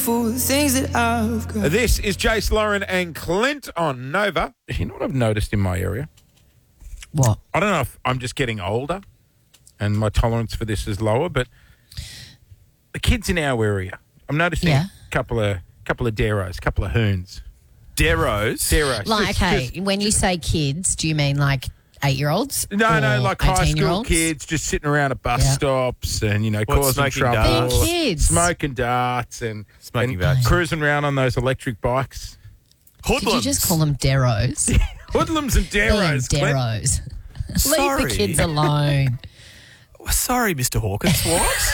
For the things that I've got. This is Jace, Lauren and Clint on Nova. You know what I've noticed in my area? What? I don't know if I'm just getting older and my tolerance for this is lower, but the kids in our area, I'm noticing a couple of Daros, a couple of hoons. Daros? Like, when you say kids, do you mean like 8-year-olds? No, like high school 18-year-olds? kids just sitting around at bus stops and, causing smoking trouble. darts? They're kids. Smoking darts and darts. cruising around on those electric bikes. Hoodlums. Did you just call them Deros? Hoodlums and Daros. Clint. Deros. Leave Sorry. the kids alone. Sorry, Mr. Hawkins.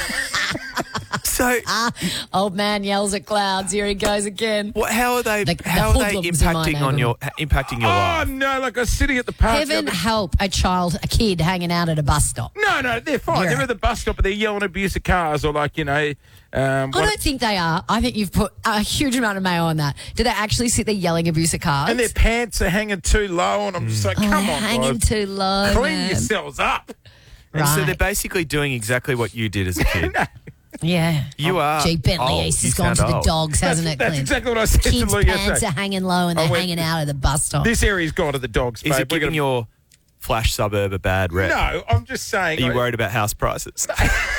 What? So, Old man yells at clouds. Here he goes again. how are they? How are they hoodlums in my impacting your Oh, life? no, like I was sitting at the park. Heaven help a kid hanging out at a bus stop. No, they're fine. Yeah. They're at the bus stop and they're yelling abuse at cars or I don't think they are. I think you've put a huge amount of mayo on that. Do they actually sit there yelling abuse at cars? and their pants are hanging too low and I'm just like, come they're on, hanging guys. too low. Clean man. yourselves up. And so Right. they're basically doing exactly what you did as a kid. Yeah. You are Gee, Bentley old. East You has gone to sound the old. dogs, hasn't it, That's Clint? exactly what I said to Kids' Lou pants yesterday. are hanging low and they're hanging out at the bus stop. This area's gone to the dogs, Is babe. it giving your flash suburb a bad rep? No, I'm just saying. Are you worried about house prices?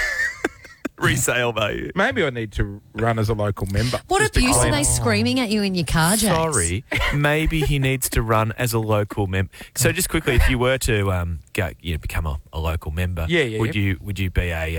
Resale value. Maybe I need to run as a local member. What Just to abuse are clean they up. screaming at you in your car, Jace? Sorry, maybe he needs to run as a local member. So, just quickly, if you were to become a local member, would you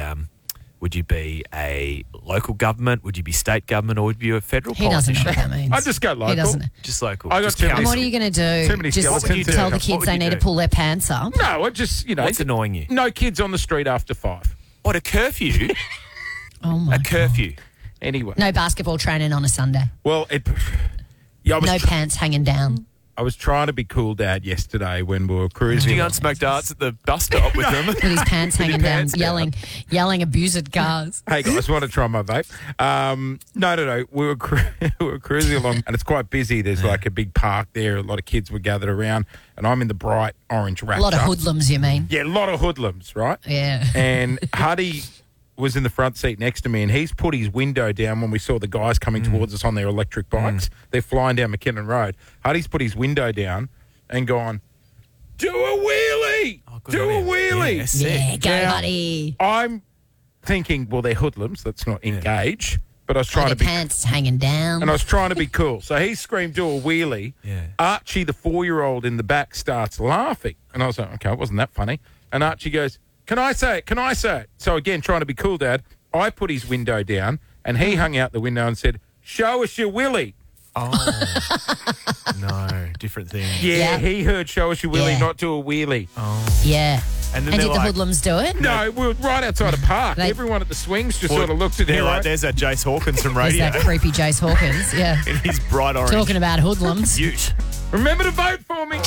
be a local government? Would you be state government, or would you be a federal He doesn't know politician? what that means. I just go local. He doesn't. Just local. I got Just too And many- what are you going to Too do? many Just skeletons tell in the it. kids What they would you need to do? pull their pants up? No, I just, What's annoying you? no kids on the street after 5. What, a curfew? Oh, my A curfew. Anyway. No basketball training on a Sunday. Well, I was No pants hanging down. I was trying to be cool dad yesterday when we were cruising. Did you go and smoke darts at the bus stop with them? With his pants hanging down, pants down. yelling abuse at cars. Hey guys, want to try my vape? No. We were cruising along, and it's quite busy. There's like a big park there. A lot of kids were gathered around, and I'm in the bright orange Raptor. A lot of hoodlums, you mean? Yeah, a lot of hoodlums, right? Yeah. And Huddy was in the front seat next to me, and he's put his window down when we saw the guys coming towards us on their electric bikes. They're flying down McKinnon Road. Huddy's put his window down and gone, do a wheelie! good Do on a him. wheelie! Yeah, sick. Yeah, go, Now, buddy. I'm thinking, well, they're hoodlums. Let's not engage. But I was trying Like to the be, pants hanging down. and I was trying to be cool. So he screamed, do a wheelie. Yeah. Archie, the 4-year-old in the back, starts laughing. And I was like, okay, it wasn't that funny. And Archie goes, can I say it? Can I say it? So again, trying to be cool, Dad, I put his window down and he hung out the window and said, show us your willy. Oh. No, different thing. Yeah, Yeah. he heard show us your willy, Yeah. not do a wheelie. Yeah. And then And they're did the like, hoodlums do it? No, we were right outside a park. They- Everyone at the swings just well, sort of looked at they're him like, there's that Jace Hawkins from There's radio that creepy Jace Hawkins. Yeah. in his bright orange Talking about hoodlums. ute. Remember to vote